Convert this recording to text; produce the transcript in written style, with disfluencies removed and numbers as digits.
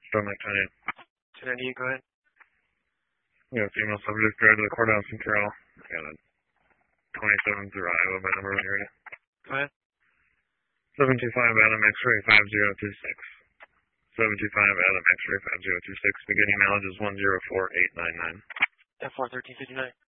Stomach 28. 298, go ahead. Yeah, female subject drive to the courthouse in Carroll. Got a 27 through Iowa by number when you're ready. Go ahead. 725 Adam X-ray 5026. 725 Adam X-ray 5026. Beginning mileage is 104899. F4 1359.